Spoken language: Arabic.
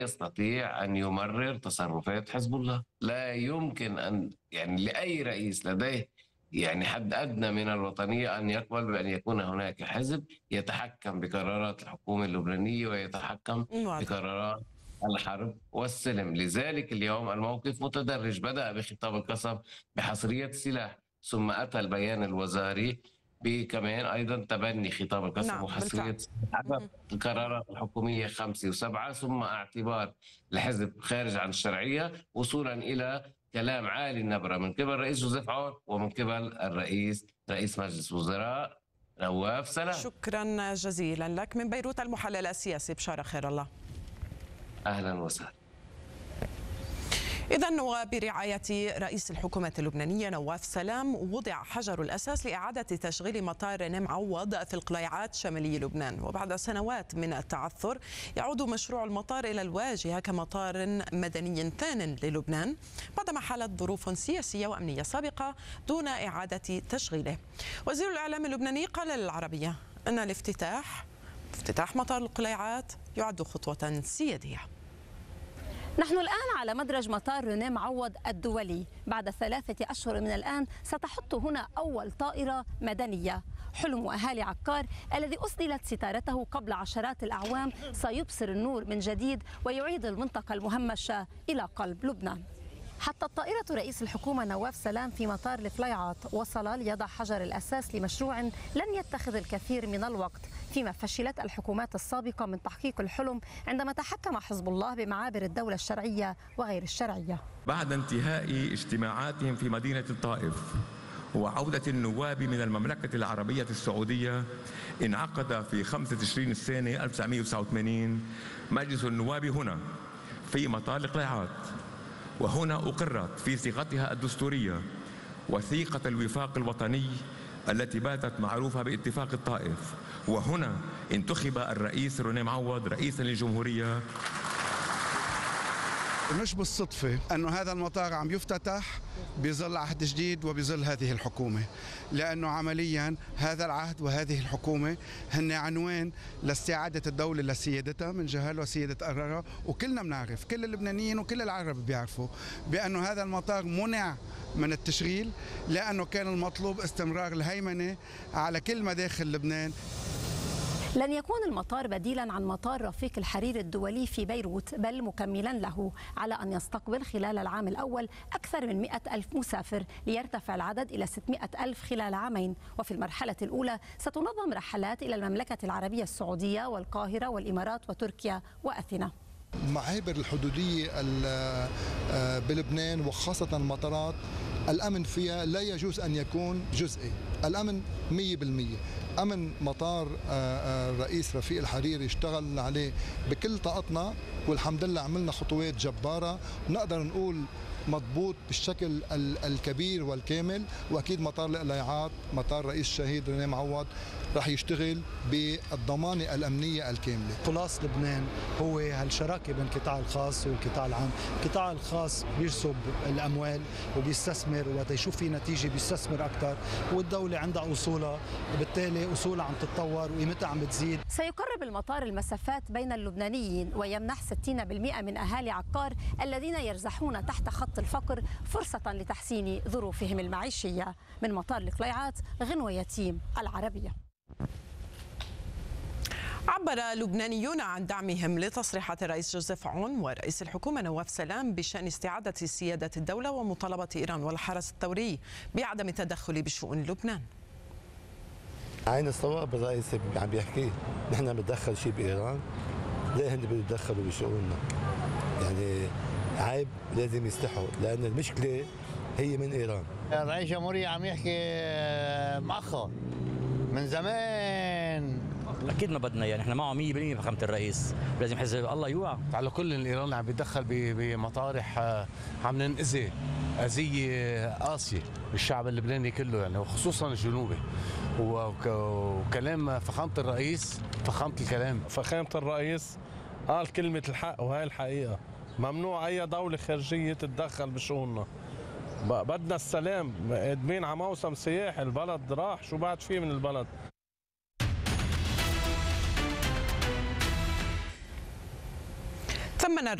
يستطيع أن يمرر تصرفات حزب الله. لا يمكن أن لأي رئيس لديه حد أدنى من الوطنية أن يقبل بأن يكون هناك حزب يتحكم بقرارات الحكومة اللبنانية ويتحكم واضح. بقرارات الحرب والسلم. لذلك اليوم الموقف متدرج، بدأ بخطاب القسم بحصرية السلاح، ثم أتى البيان الوزاري بكمان أيضا تبني خطاب القسم نعم وحصرية بالفعل. السلاح، القرارات الحكومية 5 و7، ثم اعتبار الحزب خارج عن الشرعية، وصولا إلى كلام عالي النبرة من قبل الرئيس جوزيف عون ومن قبل رئيس مجلس وزراء نواف سلام. شكرا جزيلا لك من بيروت المحلل السياسي بشارة خير الله. أهلا وسهلا. إذن وبرعاية رئيس الحكومة اللبنانية نواف سلام وضع حجر الأساس لإعادة تشغيل مطار نعم عوض في القليعات شمالي لبنان. وبعد سنوات من التعثر يعود مشروع المطار إلى الواجهة كمطار مدني ثان للبنان بعدما حالت ظروف سياسية وأمنية سابقة دون إعادة تشغيله. وزير الإعلام اللبناني قال للعربية أن افتتاح مطار القليعات يعد خطوة سيادية. نحن الآن على مدرج مطار رينيه معوض الدولي. بعد 3 أشهر من الآن ستحط هنا أول طائرة مدنية. حلم أهالي عكار الذي أسدلت ستارته قبل عشرات الأعوام سيبصر النور من جديد ويعيد المنطقة المهمشة إلى قلب لبنان. حتى الطائرة رئيس الحكومة نواف سلام في مطار القليعات وصل ليضع حجر الأساس لمشروع لن يتخذ الكثير من الوقت، فيما فشلت الحكومات السابقة من تحقيق الحلم عندما تحكم حزب الله بمعابر الدولة الشرعية وغير الشرعية. بعد انتهاء اجتماعاتهم في مدينة الطائف وعودة النواب من المملكة العربية السعودية، انعقد في 5 تشرين الثاني 1989 مجلس النواب هنا في مطار القليعات، وهنا أقرت في صيغتها الدستورية وثيقة الوفاق الوطني التي باتت معروفة باتفاق الطائف، وهنا انتخب الرئيس رينيه معوض رئيسا للجمهورية. مش بالصدفة أنه هذا المطار عم يفتتح بظل عهد جديد وبظل هذه الحكومة، لأنه عمليا هذا العهد وهذه الحكومة هن عنوان لاستعادة الدولة لسيادتها من جهل وسيادة قرارها. وكلنا بنعرف، كل اللبنانيين وكل العرب بيعرفوا بأنه هذا المطار منع من التشغيل لأنه كان المطلوب استمرار الهيمنة على كل مداخل لبنان. لن يكون المطار بديلا عن مطار رفيق الحرير الدولي في بيروت، بل مكملا له، على أن يستقبل خلال العام الأول أكثر من 100,000 مسافر ليرتفع العدد إلى 600,000 خلال عامين. وفي المرحلة الأولى ستنظم رحلات إلى المملكة العربية السعودية والقاهرة والإمارات وتركيا وأثينا. معابر الحدودية بلبنان وخاصة المطارات الأمن فيها لا يجوز أن يكون جزئي، الأمن 100%. أمن مطار الرئيس رفيق الحريري اشتغل عليه بكل طاقتنا، والحمد لله عملنا خطوات جبارة، نقدر نقول مضبوط بالشكل الكبير والكامل. واكيد مطار القليعات مطار رئيس الشهيد رينيه معوض رح يشتغل بالضمانه الامنيه الكامله. خلاص لبنان هو هالشراكه بين القطاع الخاص والقطاع العام. القطاع الخاص بيرسب الاموال وبيستثمر، وقت يشوف في نتيجه بيستثمر اكثر، والدوله عندها اصولها، بالتالي اصولها عم تتطور وقيمتها عم بتزيد. سيقرب المطار المسافات بين اللبنانيين ويمنح 60% من اهالي عكار الذين يرزحون تحت خط الفقر فرصة لتحسين ظروفهم المعيشية. من مطار القليعات، غنوة يتيم، العربية. عبر لبنانيون عن دعمهم لتصريحات الرئيس جوزيف عون ورئيس الحكومة نواف سلام بشأن استعادة سيادة الدولة ومطالبة إيران والحرس الثوري بعدم التدخل بشؤون لبنان. عين الصواب الرئيس عم بيحكي نحن بنتدخل شيء بإيران؟ ليه هن بيتدخلوا بشؤوننا؟ يعني عيب، لازم يستحوا، لأن المشكلة هي من إيران. الرئيس الجمهورية عم يحكي مؤخر من زمان. أكيد ما بدنا، يعني احنا معه 100% فخامة الرئيس، لازم حزب الله يوقع. على كل الإيران عم بيتدخل بمطارح، عم ننأذي أذية قاسية بالشعب اللبناني كله، يعني وخصوصا الجنوبي. وكلام فخامة الرئيس، فخامة الكلام، فخامة الرئيس قال كلمة الحق، وهي الحقيقة. ممنوع أي دولة خارجية تتدخل بشؤوننا. بدنا السلام، قادمين على موسم سياحي، البلد راح، شو بعد فيه من البلد؟ ثمن